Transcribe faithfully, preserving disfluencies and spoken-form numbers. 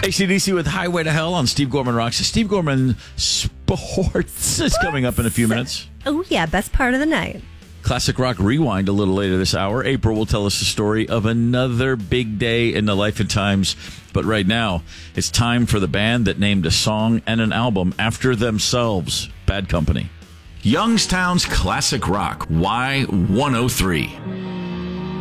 A C D C with Highway to Hell on Steve Gorman Rocks. Steve Gorman Sports is coming up in a few minutes. Oh, yeah, best part of the night. Classic Rock Rewind a little later this hour. April will tell us the story of another big day in the life and times. But right now, it's time for the band that named a song and an album after themselves, Bad Company. Youngstown's Classic Rock, Y one oh three.